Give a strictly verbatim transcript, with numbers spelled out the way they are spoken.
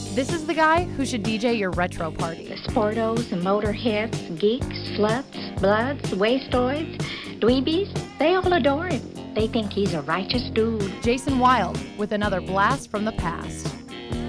This is the guy who should D J your retro party. The sportos, the motorheads, geeks, sluts, bloods, wastoids, dweebies, they all adore him. They think he's a righteous dude. Jason Wilde with another blast from the past.